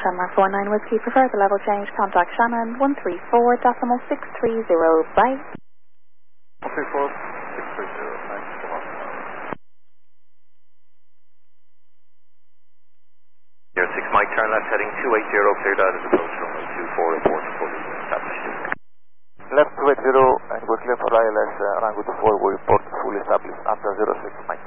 Shannon 49 Whiskey. Prefer the level change. Contact Shannon 134.630. Bye. 134.630. Thanks so much. 06 Mike, turn left heading 280, cleared out as approach runway 24, report fully established. Left 280 and we're clear for ILS, runway 24, we report fully established after 06 Mike.